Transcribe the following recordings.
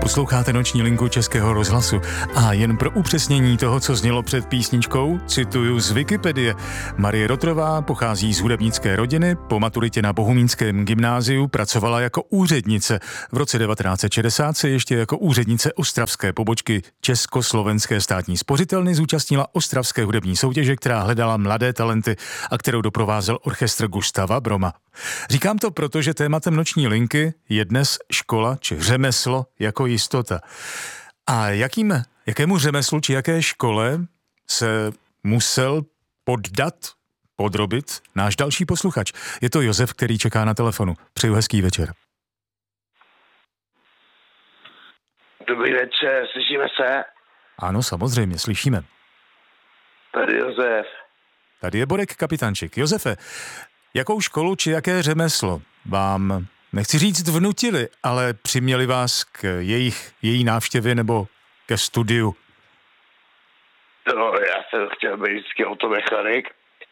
Posloucháte noční linku Českého rozhlasu a jen pro upřesnění toho, co znělo před písničkou, cituju z Wikipedie. Marie Rotrová pochází z hudebnické rodiny, po maturitě na Bohumínském gymnáziu pracovala jako úřednice. V roce 1960 se ještě jako úřednice ostravské pobočky Československé státní spořitelny zúčastnila ostravské hudební soutěže, která hledala mladé talenty a kterou doprovázel orchestr Gustava Broma. Říkám to proto, že tématem noční linky je dnes škola či řemeslo jako jistota. A jakému řemeslu či jaké škole se musel podrobit náš další posluchač? Je to Josef, který čeká na telefonu. Přeju hezký večer. Dobrý večer, slyšíme se? Ano, samozřejmě, slyšíme. Tady Josef. Tady je Borek Kapitančik. Josefe, jakou školu či jaké řemeslo vám, nechci říct vnutili, ale přiměli vás k její návštěvě nebo ke studiu? No, já jsem chtěl být vždycky automechanik,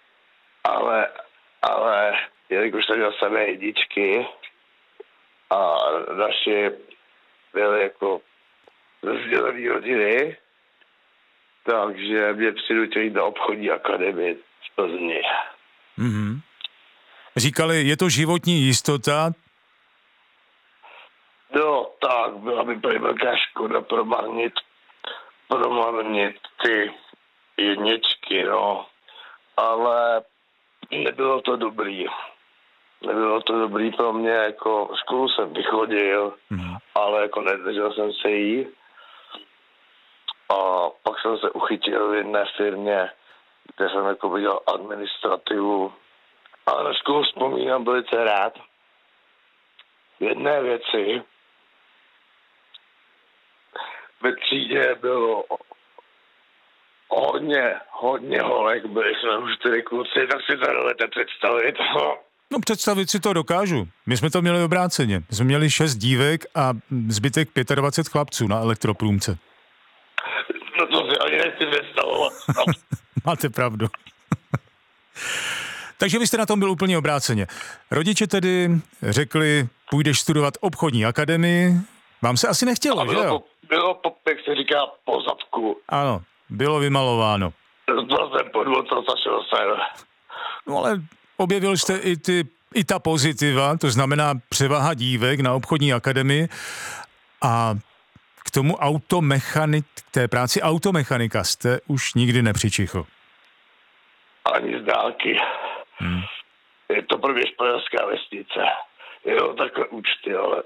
ale jelikož jsem měl samé jedničky a naši byli jako rozdělený rodiny, takže mě přinutili na obchodní akademii v Plzni. Mm-hmm. Říkali, je to životní jistota? No tak, byla by velká škoda promarnit ty jedničky, no. Ale nebylo to dobrý. Nebylo to dobrý pro mě, jako školu jsem vychodil, ale jako nedržel jsem se jí. A pak jsem se uchytil v jedné firmě, kde jsem jako viděl administrativu. A na školu vzpomínám velice rád. V jedné věci ve třídě bylo hodně holek, byli jsme už 4 kluci, tak si to dovedete představit. No představit si to dokážu. My jsme to měli obráceně. My jsme měli 6 dívek a zbytek 25 chlapců na elektroprůmce. No to si ani nechci představovat. Máte pravdu. Takže vy jste na tom byl úplně obráceně. Rodiče tedy řekli, půjdeš studovat obchodní akademii. Vám se asi nechtělo, že jo? Bylo, jak se říká, po zadku. Ano, bylo vymalováno. To jsem podmotal, zašel jsem. No ale objevil jste i ta pozitiva, to znamená převaha dívek na obchodní akademii a k tomu k té práci automechanika jste už nikdy nepřičichl. Ani z dálky. Je to pro mě španělská vesnice. Jo, takhle účty, ale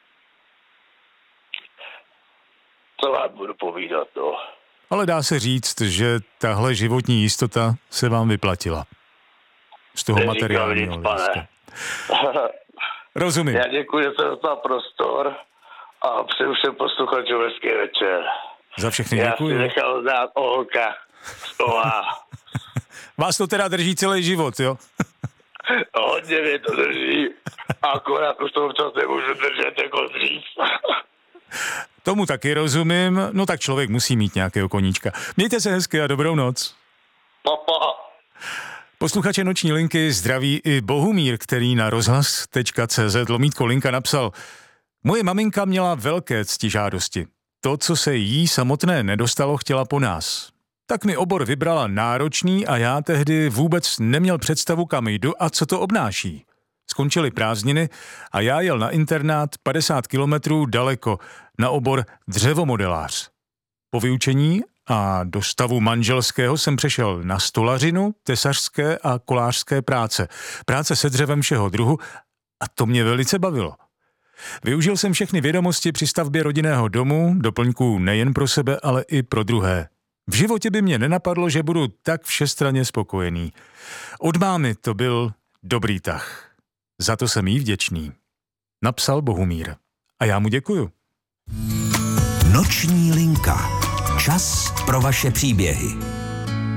co vám budu povídat, no. Ale dá se říct, že tahle životní jistota se vám vyplatila. Z toho materiálního hlediska. Rozumím. Já děkuji, že jsem dostal prostor a přeju všem posluchačům hezký večer. Za všechny děkuji. Já si nechal znát Olka z OA. Vás to teda drží celý život, jo? Hodně mě to drží. Akorát už to občas nemůžu držet jako dřív. Tomu taky rozumím. No tak člověk musí mít nějakého koníčka. Mějte se hezky a dobrou noc. Papa. Posluchače noční linky zdraví i Bohumír, který na rozhlas.cz/linka napsal: Moje maminka měla velké ctižádosti. To, co se jí samotné nedostalo, chtěla po nás. Tak mi obor vybrala náročný a já tehdy vůbec neměl představu, kam jdu a co to obnáší. Skončily prázdniny a já jel na internát 50 kilometrů daleko na obor dřevomodelář. Po vyučení a do stavu manželského jsem přešel na stolařinu, tesařské a kolářské práce. Práce se dřevem všeho druhu a to mě velice bavilo. Využil jsem všechny vědomosti při stavbě rodinného domu, doplňků nejen pro sebe, ale i pro druhé. V životě by mě nenapadlo, že budu tak všestranně spokojený. Od mámy to byl dobrý tah. Za to jsem jí vděčný. Napsal Bohumír. A já mu děkuju. Noční linka. Čas pro vaše příběhy.